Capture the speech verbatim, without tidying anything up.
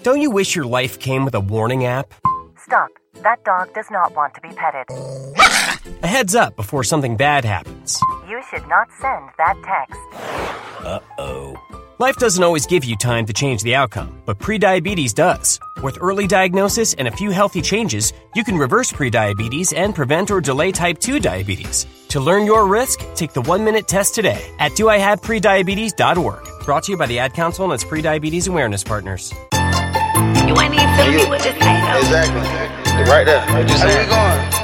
Don't you wish your life came with a warning app? Stop. That dog does not want to be petted. A heads up before something bad happens. You should not send that text. Uh-oh. Life doesn't always give you time to change the outcome, but prediabetes does. With early diagnosis and a few healthy changes, you can reverse prediabetes and prevent or delay type two diabetes. To learn your risk, take the one-minute test today at do I have prediabetes dot org. Brought to you by the Ad Council and its Prediabetes Awareness Partners. You ain't even telling me what to say, though. Exactly. Right there. What you saying? Where we going?